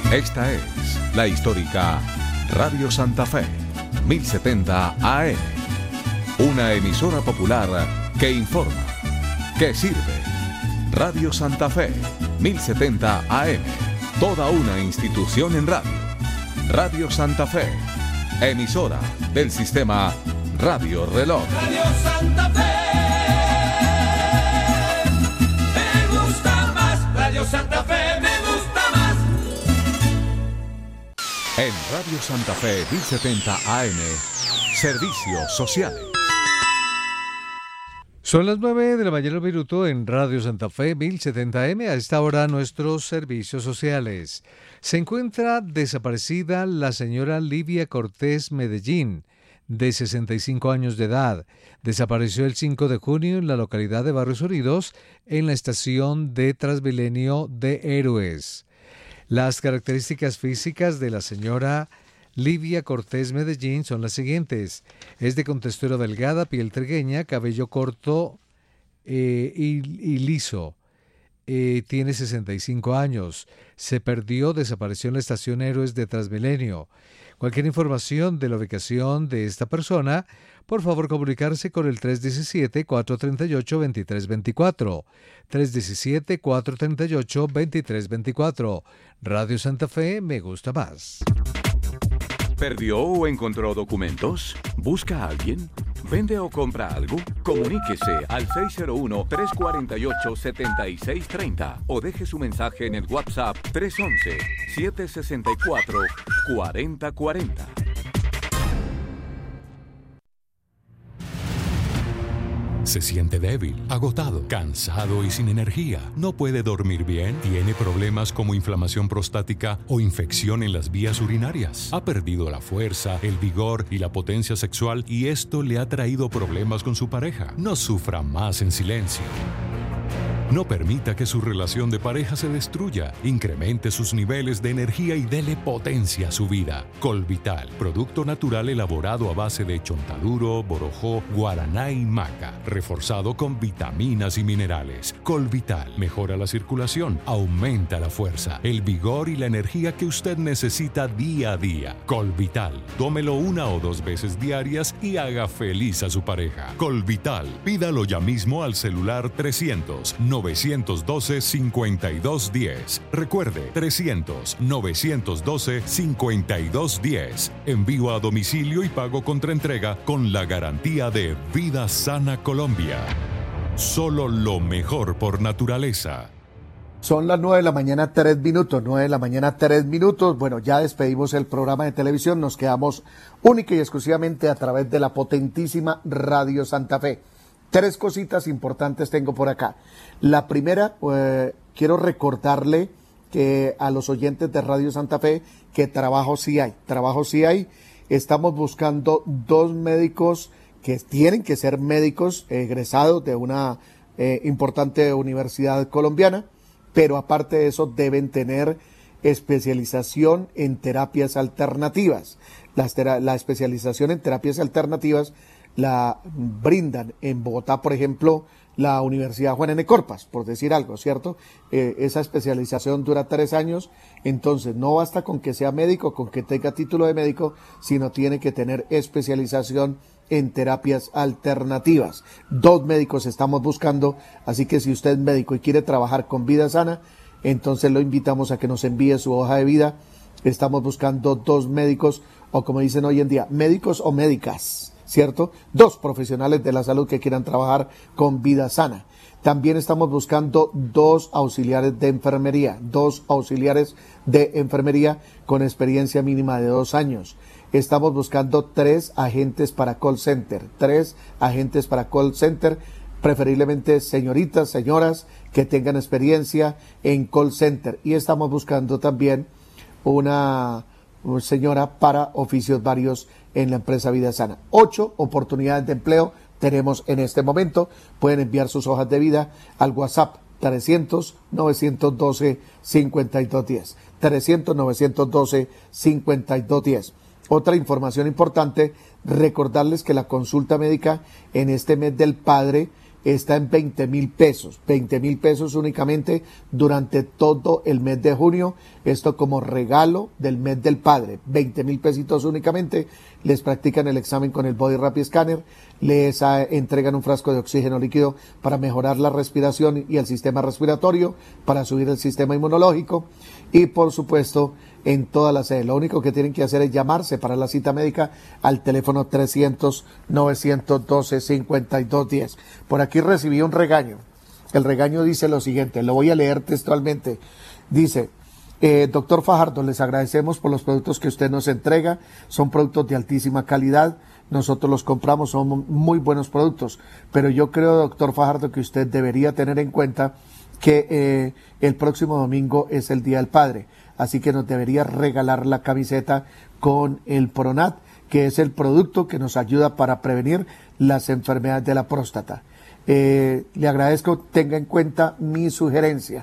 Esta es la histórica Radio Santa Fe, 1070 AM. Una emisora popular que informa, que sirve. Radio Santa Fe, 1070 AM. Toda una institución en radio. Radio Santa Fe, emisora del sistema Radio Reloj. Radio Santa Fe. Me gusta más. Radio Santa Fe me gusta más. En Radio Santa Fe 1070 AM, servicios sociales. Son las 9 de la mañana minuto en Radio Santa Fe 1070 AM. A esta hora nuestros servicios sociales. Se encuentra desaparecida la señora Livia Cortés Medellín, de 65 años de edad. Desapareció el 5 de junio en la localidad de Barrios Unidos, en la estación de Transmilenio de Héroes. Las características físicas de la señora Livia Cortés Medellín son las siguientes. Es de contextura delgada, piel trigueña, cabello corto y liso. Tiene 65 años. Se perdió, desapareció en la estación Héroes de Transmilenio. Cualquier información de la ubicación de esta persona, por favor comunicarse con el 317-438-2324. 317-438-2324. Radio Santa Fe, me gusta más. ¿Perdió o encontró documentos? ¿Busca a alguien? ¿Vende o compra algo? Comuníquese al 601-348-7630 o deje su mensaje en el WhatsApp 311-764-4040. Se siente débil, agotado, cansado y sin energía. No puede dormir bien. Tiene problemas como inflamación prostática o infección en las vías urinarias. Ha perdido la fuerza, el vigor y la potencia sexual y esto le ha traído problemas con su pareja. No sufra más en silencio. No permita que su relación de pareja se destruya. Incremente sus niveles de energía y dele potencia a su vida. Colvital, producto natural elaborado a base de chontaduro, borojó, guaraná y maca, reforzado con vitaminas y minerales. Colvital mejora la circulación, aumenta la fuerza, el vigor y la energía que usted necesita día a día. Colvital, tómelo 1 o 2 veces diarias y haga feliz a su pareja. Colvital, pídalo ya mismo al celular 300-912-5210. Recuerde, 300-912-5210. Envío a domicilio y pago contra entrega con la garantía de Vida Sana Colombia. Solo lo mejor por naturaleza. Son las 9 de la mañana, 3 minutos. 9 de la mañana, 3 minutos. Bueno, ya despedimos el programa de televisión. Nos quedamos única y exclusivamente a través de la potentísima Radio Santa Fe. 3 cositas importantes tengo por acá. La primera, quiero recordarle que a los oyentes de Radio Santa Fe que trabajo sí hay. Estamos buscando 2 médicos que tienen que ser médicos egresados de una importante universidad colombiana, pero aparte de eso deben tener especialización en terapias alternativas. La especialización en terapias alternativas la brindan en Bogotá, por ejemplo, la Universidad Juan N. Corpas, por decir algo, ¿cierto? Esa especialización dura 3 años, entonces no basta con que sea médico, con que tenga título de médico, sino tiene que tener especialización en terapias alternativas. 2 médicos estamos buscando, así que si usted es médico y quiere trabajar con Vida Sana, entonces lo invitamos a que nos envíe su hoja de vida. Estamos buscando 2 médicos, o como dicen hoy en día, médicos o médicas, ¿cierto? 2 profesionales de la salud que quieran trabajar con Vida Sana. También estamos buscando 2 auxiliares de enfermería, 2 auxiliares de enfermería con experiencia mínima de 2 años. Estamos buscando 3 agentes para call center, 3 agentes para call center, preferiblemente señoritas, señoras que tengan experiencia en call center. Y estamos buscando también una señora para oficios varios en la empresa Vida Sana. 8 oportunidades de empleo tenemos en este momento. Pueden enviar sus hojas de vida al WhatsApp 300-912-5210. 300-912-5210. Otra información importante, recordarles que la consulta médica en este mes del padre está en 20.000 pesos, 20.000 pesos únicamente durante todo el mes de junio, esto como regalo del mes del padre, 20.000 pesitos únicamente, les practican el examen con el Body Rapid Scanner, les entregan un frasco de oxígeno líquido para mejorar la respiración y el sistema respiratorio, para subir el sistema inmunológico y por supuesto en toda la sede. Lo único que tienen que hacer es llamarse para la cita médica al teléfono 300-912-5210. Por aquí recibí un regaño. El regaño dice lo siguiente, lo voy a leer textualmente. Dice, doctor Fajardo, les agradecemos por los productos que usted nos entrega. Son productos de altísima calidad. Nosotros los compramos, son muy buenos productos. Pero yo creo, doctor Fajardo, que usted debería tener en cuenta que el próximo domingo es el Día del Padre. Así que nos debería regalar la camiseta con el Pronat, que es el producto que nos ayuda para prevenir las enfermedades de la próstata. Le agradezco, tenga en cuenta mi sugerencia.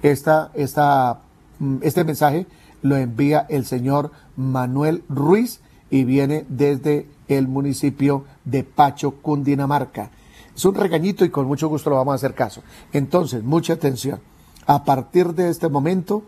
Este mensaje lo envía el señor Manuel Ruiz y viene desde el municipio de Pacho, Cundinamarca. Es un regañito y con mucho gusto lo vamos a hacer caso. Entonces, mucha atención. A partir de este momento,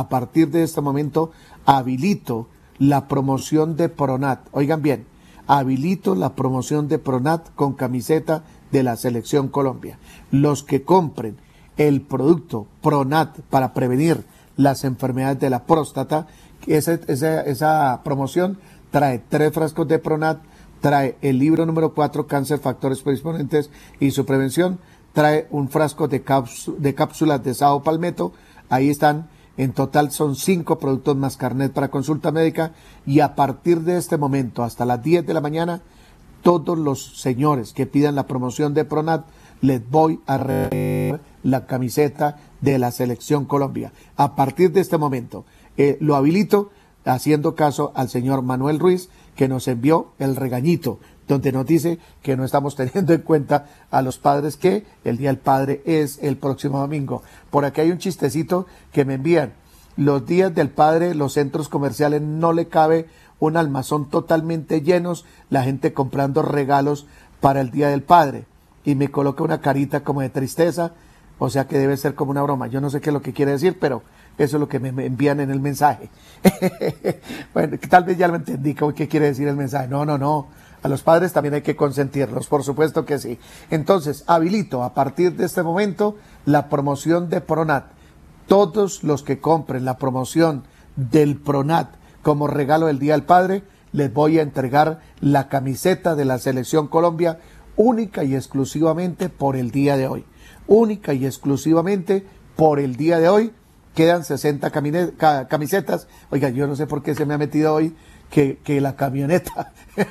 habilito la promoción de Pronat. Oigan bien, habilito la promoción de Pronat con camiseta de la Selección Colombia. Los que compren el producto Pronat para prevenir las enfermedades de la próstata, esa promoción trae 3 frascos de Pronat, trae el libro número 4, Cáncer, Factores Predisponentes y su Prevención, trae un frasco de cápsulas de Sao Palmetto, ahí están. En total son 5 productos más carnet para consulta médica y a partir de este momento hasta las 10 de la mañana, todos los señores que pidan la promoción de Pronat les voy a regalar la camiseta de la Selección Colombia. A partir de este momento lo habilito haciendo caso al señor Manuel Ruiz que nos envió el regañito donde nos dice que no estamos teniendo en cuenta a los padres, que el Día del Padre es el próximo domingo. Por aquí hay un chistecito que me envían. Los días del Padre, los centros comerciales no le cabe un almacén totalmente llenos, la gente comprando regalos para el Día del Padre. Y me coloca una carita como de tristeza, o sea que debe ser como una broma. Yo no sé qué es lo que quiere decir, pero eso es lo que me envían en el mensaje. Bueno, tal vez ya lo entendí qué quiere decir el mensaje. No. A los padres también hay que consentirlos, por supuesto que sí. Entonces, habilito a partir de este momento la promoción de Pronat. Todos los que compren la promoción del Pronat como regalo del Día del Padre, les voy a entregar la camiseta de la Selección Colombia única y exclusivamente por el día de hoy. Única y exclusivamente por el día de hoy. Quedan 60 camisetas. Oiga, yo no sé por qué se me ha metido hoy que la camioneta,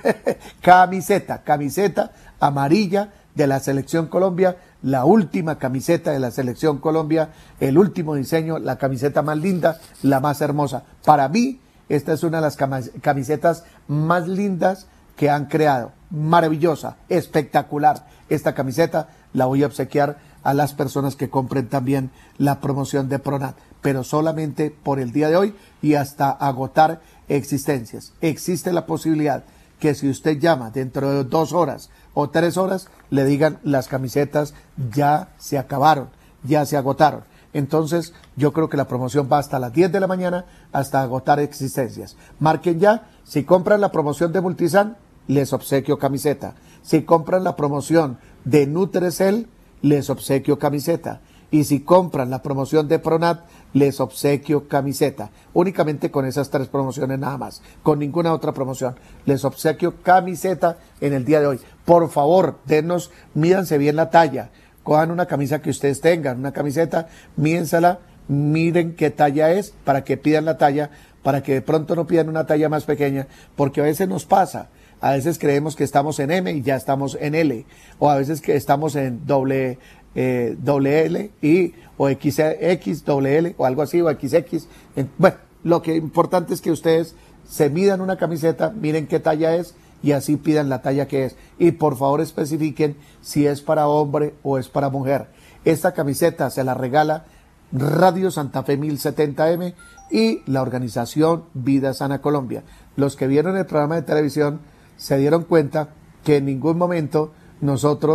camiseta amarilla de la Selección Colombia, la última camiseta de la Selección Colombia, el último diseño, la camiseta más linda, la más hermosa. Para mí, esta es una de las camisetas más lindas que han creado. Maravillosa, espectacular. Esta camiseta la voy a obsequiar a las personas que compren también la promoción de Pronat, pero solamente por el día de hoy y hasta agotar existencias. Existe la posibilidad que si usted llama dentro de 2 horas o 3 horas, le digan las camisetas ya se acabaron, ya se agotaron. Entonces yo creo que la promoción va hasta las 10 de la mañana, hasta agotar existencias. Marquen ya, si compran la promoción de Multisan, les obsequio camiseta. Si compran la promoción de Nutrecel, les obsequio camiseta. Y si compran la promoción de Pronat, les obsequio camiseta. Únicamente con esas 3 promociones nada más. Con ninguna otra promoción. Les obsequio camiseta en el día de hoy. Por favor, mídanse bien la talla. Cojan una camisa que ustedes tengan, una camiseta, mídensela, miren qué talla es, para que pidan la talla, para que de pronto no pidan una talla más pequeña, porque a veces nos pasa. A veces creemos que estamos en M y ya estamos en L. O a veces que estamos en doble L o XXL o algo así, o XX. Bueno, lo que importante es que ustedes se midan una camiseta, miren qué talla es y así pidan la talla que es. Y por favor especifiquen si es para hombre o es para mujer. Esta camiseta se la regala Radio Santa Fe 1070M y la organización Vida Sana Colombia. Los que vieron el programa de televisión se dieron cuenta que en ningún momento nosotros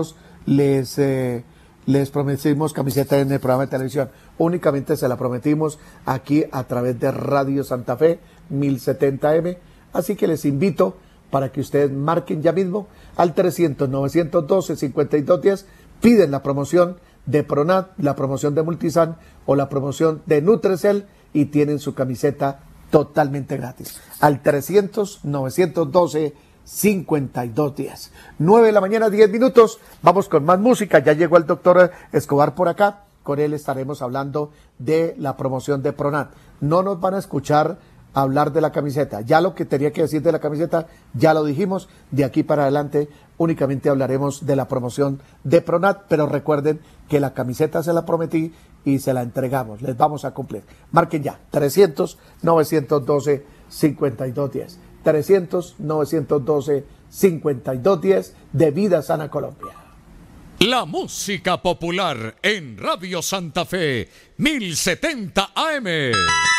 les prometimos camiseta en el programa de televisión. Únicamente se la prometimos aquí a través de Radio Santa Fe 1070M. Así que les invito para que ustedes marquen ya mismo al 300-912-5210. Piden la promoción de Pronat, la promoción de Multisan o la promoción de Nutrecel y tienen su camiseta totalmente gratis. Al 300-912-5210. 9 de la mañana, 10 minutos. Vamos con más música. Ya llegó el doctor Escobar por acá. Con él estaremos hablando de la promoción de Pronat. No nos van a escuchar hablar de la camiseta. Ya lo que tenía que decir de la camiseta, ya lo dijimos. De aquí para adelante únicamente hablaremos de la promoción de Pronat, pero recuerden que la camiseta se la prometí y se la entregamos. Les vamos a cumplir. Marquen ya, 300-912-5210. 300-912-5210 de Vida Sana Colombia. La música popular en Radio Santa Fe 1070 AM.